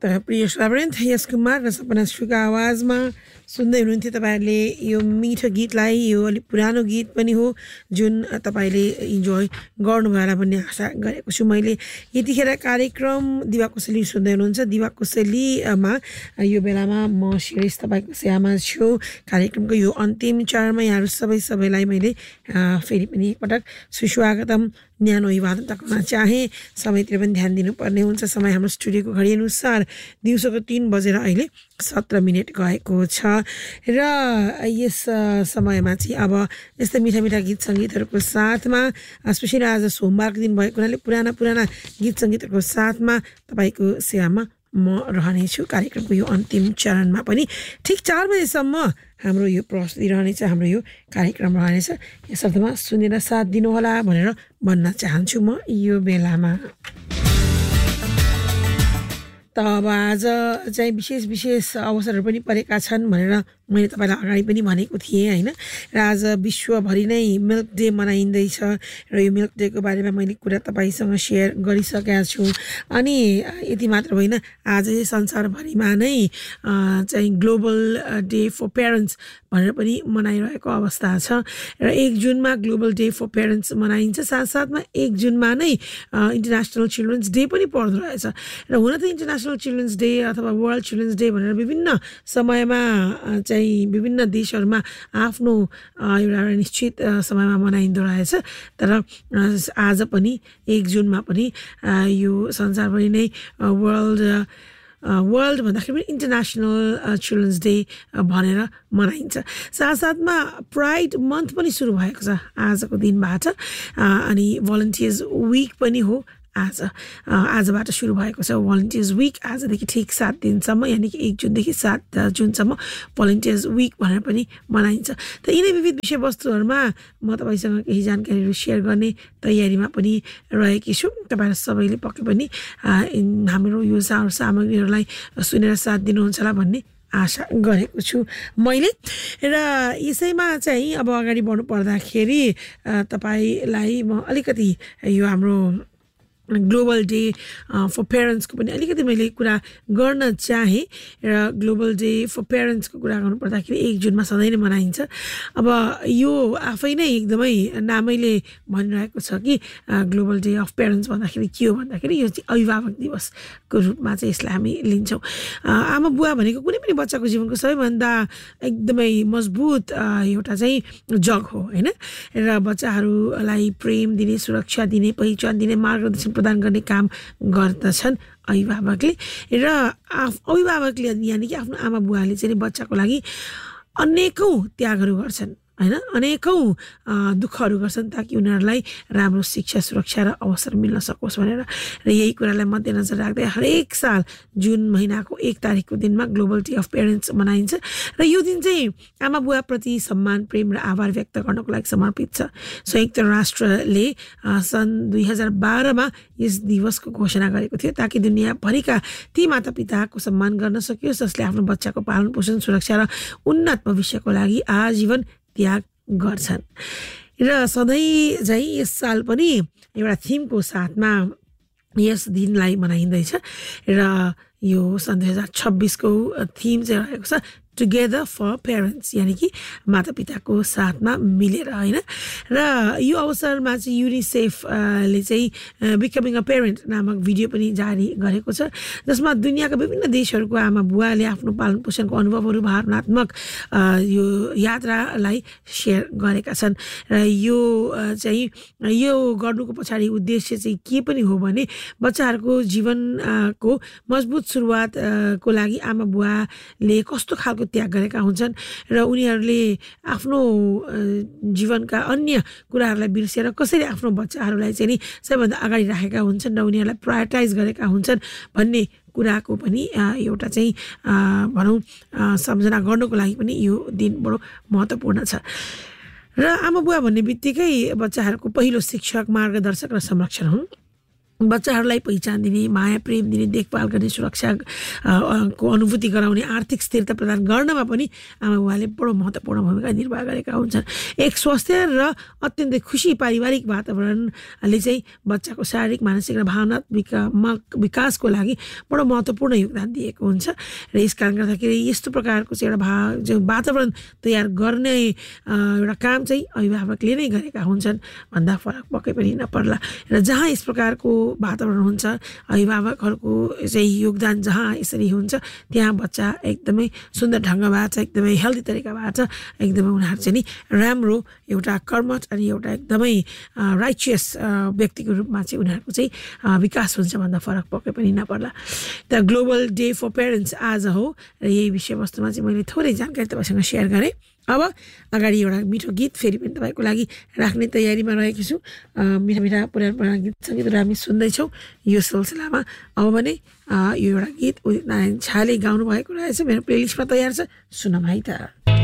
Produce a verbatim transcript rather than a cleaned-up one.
त प्रिय श्रावण यस कुमार र सपना सुका आवाजमा सुन्दै हुनुहुन्थ्यो तपाईहरुले यो मिठो गीतलाई। यो अलि पुरानो गीत पनि हो जुन तपाईले इन्जोय गर्नुभयो होला भन्ने आशा गरेको छु मैले। यतिखेर कार्यक्रम दिवा कोसेली सुन्दै हुनुहुन्छ। दिवा कोसेलीमा यो बेलामा म शिरिष तपाईको सेवामा छु। कार्यक्रमको यो अन्तिम चरणमा यहाँहरु सबै सबैलाई मैले फेरि पनि एकपटक सुस्वागतम न्यानो अभिवादन गर्न चाहे। समयतिर पनि ध्यान दिनुपर्ने हुन्छ। समय हाम्रो स्टुडियोको घडी अनुसार दिउँसोको तीन बजेर अहिले सत्र मिनेट गएको छ र यस समयमा चाहिँ अब यस्तै मिठा मिठा गीत सङ्गीतहरूको साथमा स्पेशली आज सोमबारको दिन भएको हुनाले पुराना पुराना गीत सङ्गीतहरूको साथमा तपाईको सेवामा म रहनेछु। कार्यक्रमको यो अन्तिम चरणमा पनि ठिक चार बजेसम्म हाम्रो यो प्रस्तुति रहनेछ, हाम्रो यो कार्यक्रम रहनेछ। यसर्थमा सुनेर साथ दिनुहोला भनेर भन्न चाहन्छु म यो बेलामा। त अब आज चाहिँ विशेष विशेष अवसरहरू पनि परेका छन् भनेर मैले तपाईलाई अगाडि पनि भनेको थिएँ हैन। र आज विश्वभरि नै मिल्क डे मनाइँदैछ र यो मिल्क डेको बारेमा मैले कुरा तपाईसँग सेयर गरिसकेको छु। अनि यति मात्र होइन, आज संसारभरिमा नै चाहिँ ग्लोबल डे फर पेरेन्ट्स भनेर पनि मनाइरहेको अवस्था छ। र एक जुनमा ग्लोबल डे फर पेरेन्ट्स मनाइन्छ, साथसाथमा एक जुनमा नै इन्टरनेसनल चिल्ड्रेन्स डे पनि पर्दो रहेछ। र हुन त इन्टरनेसनल चिल्ड्रेन्स डे अथवा वर्ल्ड चिल्ड्रेन्स डे भनेर विभिन्न समयमा चाहिँ विभिन्न देशहरूमा आफ्नो एउटा निश्चित समयमा मनाइँदो रहेछ। तर आज पनि एक जुनमा पनि यो संसारभरि नै वर्ल्ड वर्ल्ड भन्दाखेरि पनि इन्टरनेसनल चिल्ड्रेन्स डे भनेर मनाइन्छ। साथसाथमा प्राइड मन्थ पनि सुरु भएको छ आजको दिनबाट। अनि भलन्टियर्स विक पनि हो आज, आजबाट सुरु भएको छ भलन्टियर्स विक। आजदेखि ठिक सात दिनसम्म यानि कि एक जुनदेखि सात जुनसम्म भलन्टियर्स विक भनेर पनि मनाइन्छ। त यिनै विविध विषयवस्तुहरूमा म तपाईसँग केही जानकारीहरू सेयर गर्ने तयारीमा पनि रहेकी छु। तपाईहरु सबैले पक्कै पनि हाम्रो यो सामग्रीहरूलाई सुनेर साथ दिनुहुन्छ होला भन्ने आशा गरेको छु मैले। र यसैमा चाहिँ अब अगाडि बढ्नु पर्दाखेरि तपाईलाई म अलिकति यो हाम्रो ग्लोबल डे फर पेरेन्ट्सको पनि अलिकति मैले कुरा गर्न चाहेँ। र ग्लोबल डे फर पेरेन्ट्सको कुरा गर्नु पर्दाखेरि एक जुनमा सधैँ नै मनाइन्छ। अब यो आफै नै एकदमै नामैले भनिरहेको छ कि ग्लोबल डे अफ पेरेन्ट्स भन्दाखेरि के हो भन्दाखेरि यो चाहिँ अभिभावक दिवसको रूपमा चाहिँ यसलाई हामी लिन्छौँ। आमा बुवा भनेको कुनै पनि बच्चाको जीवनको सबैभन्दा एकदमै मजबुत एउटा चाहिँ जग हो हैन। र बच्चाहरूलाई प्रेम दिने, सुरक्षा दिने, पहिचान दिने, मार्गदर्शन प्रदान गर्ने काम गर्दछन् अभिभावकले। र अभिभावकले यानि कि आफ्नो आमा बुवाले चाहिँ बच्चाको लागि अनेकौं त्यागहरू गर्छन् हैन, अनेकौं दुःखहरू गर्छन् ताकि उनीहरूलाई राम्रो शिक्षा, सुरक्षा र अवसर मिल्न सकोस् भनेर। र यही कुरालाई मध्यनजर राख्दै हरेक साल जुन महिनाको एक तारिकको दिनमा ग्लोबल डे अफ पेरेन्ट्स मनाइन्छ। र यो दिन चाहिँ आमा बुवाप्रति सम्मान, प्रेम र आभार व्यक्त गर्नको लागि समर्पित छ। संयुक्त राष्ट्रले सन् दुई हजार बाह्रमा यस दिवसको घोषणा गरेको थियो ताकि दुनियाँभरिका ती मातापिताको सम्मान गर्न सकियोस् जसले आफ्नो बच्चाको पालन पोषण, सुरक्षा र उन्नत भविष्यको लागि आजीवन त्याग गर्छन्। र सधैँ चाहिँ यस साल पनि एउटा थिमको साथमा यस दिनलाई मनाइँदैछ। र यो सन् दुई हजार छब्बिसको थिम चाहिँ रहेको छ टुगेदर फर पेरेन्ट्स यानि कि मातापिताको साथमा मिलेर हैन। र यो अवसरमा चाहिँ युनिसेफले चाहिँ बिकमिङ अ पेरेन्ट नामक भिडियो पनि जारी गरेको छ जसमा दुनियाँका विभिन्न देशहरूको आमा बुवाले आफ्नो पालन पोषणको अनुभवहरू, भावनात्मक यो यात्रालाई सेयर गरेका छन्। र यो चाहिँ यो गर्नुको पछाडि उद्देश्य चाहिँ के पनि हो भने बच्चाहरूको जीवनको मजबुत सुरुवातको लागि आमा बुवाले कस्तो खालको त्याग गरेका हुन्छन् र उनीहरूले आफ्नो जीवनका अन्य कुराहरूलाई बिर्सेर कसरी आफ्नो बच्चाहरूलाई चाहिँ नि सबैभन्दा अगाडि राखेका हुन्छन् र उनीहरूलाई प्रायोरिटाइज गरेका हुन्छन् भन्ने कुराको पनि एउटा चाहिँ भनौँ सम्झना गर्नको लागि पनि यो दिन बडो महत्त्वपूर्ण छ। र आमा बुवा भन्ने बित्तिकै बच्चाहरूको पहिलो शिक्षक, मार्गदर्शक र संरक्षण हुन्। बच्चाहरूलाई पहिचान दिने, माया प्रेम दिने, देखभाल गर्ने, सुरक्षा को अनुभूति गराउने, आर्थिक स्थिरता प्रदान गर्नमा पनि आमा बुवाले बडो महत्त्वपूर्ण भूमिका निर्वाह गरेका हुन्छन्। एक स्वस्थ र अत्यन्तै खुसी पारिवारिक वातावरणले चाहिँ बच्चाको शारीरिक, मानसिक र भावनात्मक विकासको लागि बडो महत्त्वपूर्ण योगदान दिएको हुन्छ र यस कारणले गर्दाखेरि यस्तो प्रकारको चाहिँ एउटा भा जो वातावरण तयार गर्ने एउटा काम चाहिँ अभिभावकले नै गरेका हुन्छन् भन्दा फरक पक्कै पनि नपर्ला। र जहाँ यस प्रकारको वातावरण हुन्छ, अभिभावकहरूको चाहिँ योगदान जहाँ यसरी हुन्छ, त्यहाँ बच्चा एकदमै सुन्दर ढङ्गबाट, एकदमै हेल्दी तरिकाबाट, एकदमै उनीहरू चाहिँ नि राम्रो एउटा कर्मठ अनि एउटा एकदमै राइचियस व्यक्तिको रूपमा चाहिँ उनीहरूको चाहिँ विकास हुन्छ भन्दा फरक पक्कै पनि नपर्ला। The global day for parents आज हो र यही विषयवस्तुमा चाहिँ मैले थोरै जानकारी तपाईँसँग सेयर गरेँ। अब अगाडि एउटा मिठो गीत फेरि पनि तपाईँको लागि राख्ने तयारीमा रहेकी छु। मिठा मिठा पुरानो पुरानो गीत सङ्गीतहरू हामी सुन्दैछौँ यो सिलसिलामा। अब भने यो एउटा गीत उदित नारायण झाले गाउनु भएको रहेछ, मेरो प्लेलिस्टमा तयार छ, सुनौँ है त।